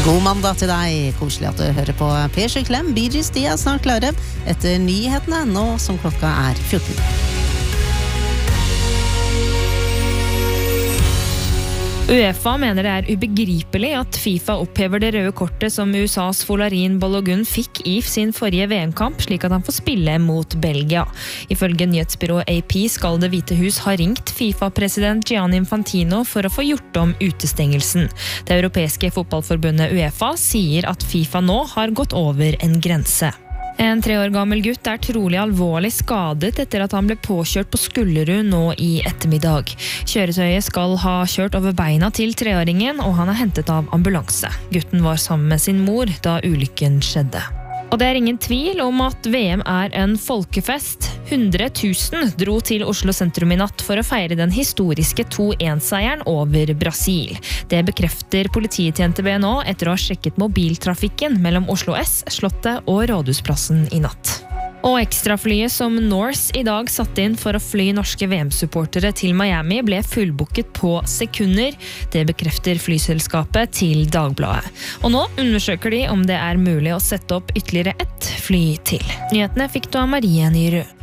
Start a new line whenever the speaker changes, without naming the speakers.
God mandag til deg, koselig at du hører på P7 Klem. Bee Gees, de snart klare etter nyhetene, nå som klokka 14.
UEFA mener det ubegripelig at FIFA opphever det røde kortet som USAs Folarin Balogun fikk i sin forrige VM-kamp, slik at han får spille mot Belgia. Ifølge nyhetsbyrået AP skal Det hvite hus ha ringt FIFA-president Gianni Infantino for å få gjort om utestengelsen. Det europeiske fotballforbundet UEFA sier at FIFA nå har gått over en grense. En 3 år gammel gutt trolig alvorlig skadet etter at han ble påkjørt på Skullerud nå i ettermiddag. Kjøretøyet skal ha kjørt over beina til 3-åringen, og han hentet av ambulanse. Gutten var sammen med sin mor da ulykken skjedde. Og det ingen tvil om at VM en folkefest. 100 000 dro til Oslo sentrum i natt for å feire den historiske 2-1-seieren over Brasil. Det bekrefter politiet til NTB nå etter å ha sjekket mobiltrafikken mellom Oslo S, Slottet og Rådhusplassen i natt. Og ekstraflyet som Norse i dag satte inn for å fly norske VM-supportere til Miami ble fullbooket på sekunder. Det bekrefter flyselskapet til Dagbladet. Og nå undersøker de om det mulig å sette opp ytterligere ett fly til. Nyhetene fikk du av Marie Nyrud.